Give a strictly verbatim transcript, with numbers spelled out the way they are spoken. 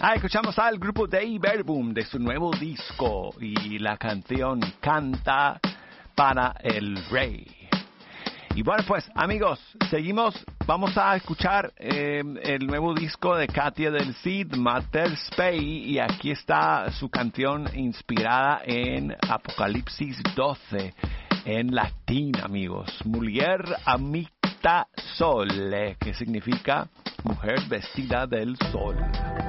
Ah, escuchamos al grupo Dei Verbum de su nuevo disco y la canción Canta para el Rey. Y bueno, pues amigos, seguimos, vamos a escuchar eh, el nuevo disco de Katia del Cid, Mater Spei, y aquí está su canción inspirada en Apocalipsis doce, en latín, amigos. Mulier amicta sole, que significa mujer vestida del sol.